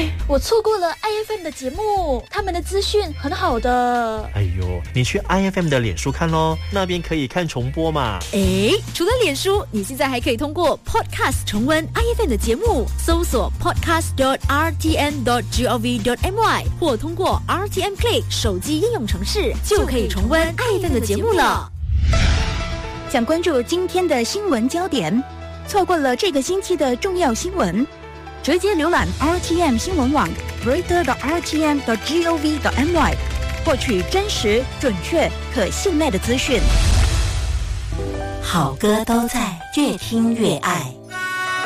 我错过了 IFM 的节目，他们的资讯很好的。 哎呦，你去 IFM 的脸书看咯，那边可以看重播嘛。 除了脸书，你现在还可以通过 Podcast 重温 IFM 的节目，搜索 podcast.rtn.gov.my 或通过 RTM Play 手机应用程式，就可以重温 IFM 的节目了。 想关注今天的新闻焦点，错过了这个星期的重要新闻，直接浏览 RTM 新闻网 reader.rtm.gov.my 获取真实、准确、可信赖的资讯。 好歌都在，越听越爱。